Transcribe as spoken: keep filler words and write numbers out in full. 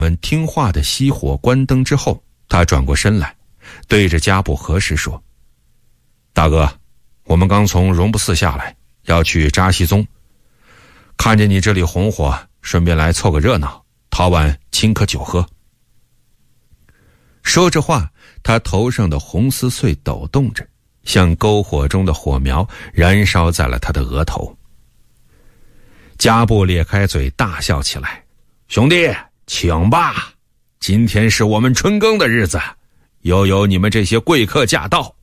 们听话的熄火关灯之后，他转过身来，对着加布何时说：大哥，我们刚从荣布寺下来，要去扎西宗，看见你这里红火，顺便来凑个热闹，讨碗清可酒喝。说着话，他头上的红丝穗抖动着，像篝火中的火苗，燃烧在了他的额头。加布咧开嘴大笑起来：兄弟，请吧，今天是我们春耕的日子，又有你们这些贵客驾到，